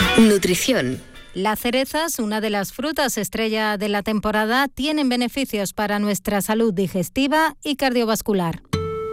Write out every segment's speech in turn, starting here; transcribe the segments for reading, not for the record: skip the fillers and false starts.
Nutrición. Las cerezas, una de las frutas estrella de la temporada, tienen beneficios para nuestra salud digestiva y cardiovascular.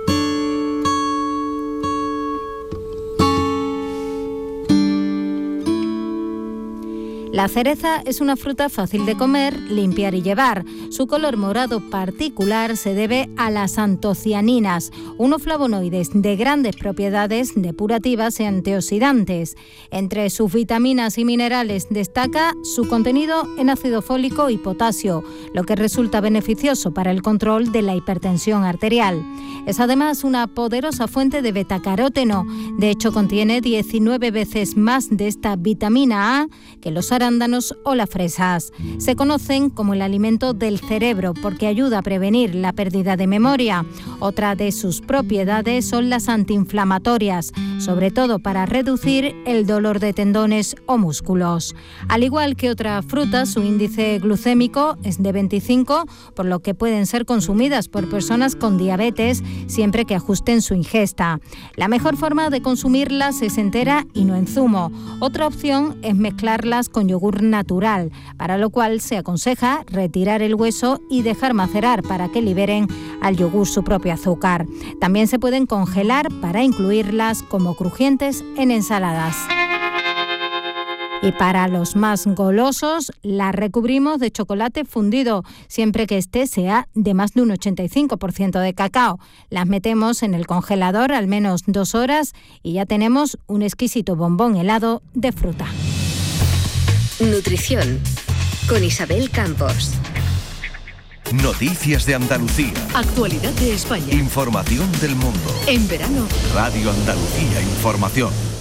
La cereza es una fruta fácil de comer, limpiar y llevar. Su color morado particular se debe a las antocianinas, unos flavonoides de grandes propiedades depurativas y antioxidantes. Entre sus vitaminas y minerales destaca su contenido en ácido fólico y potasio, lo que resulta beneficioso para el control de la hipertensión arterial. Es además una poderosa fuente de betacaróteno. De hecho, contiene 19 veces más de esta vitamina A que los arándanos o las fresas. Se conocen como el alimento del cerebro porque ayuda a prevenir la pérdida de memoria. Otra de sus propiedades son las antiinflamatorias, sobre todo para reducir el dolor de tendones o músculos. Al igual que otras frutas, su índice glucémico es de 25, por lo que pueden ser consumidas por personas con diabetes siempre que ajusten su ingesta. La mejor forma de consumirlas es entera y no en zumo. Otra opción es mezclarlas con yogur natural, para lo cual se aconseja retirar el hueso y dejar macerar para que liberen al yogur su propio azúcar. También se pueden congelar para incluirlas como crujientes en ensaladas. Y para los más golosos, las recubrimos de chocolate fundido, siempre que este sea de más de un 85% de cacao. Las metemos en el congelador al menos 2 horas y ya tenemos un exquisito bombón helado de fruta. Nutrición, con Isabel Campos. Noticias de Andalucía. Actualidad de España. Información del mundo. En verano. Radio Andalucía Información.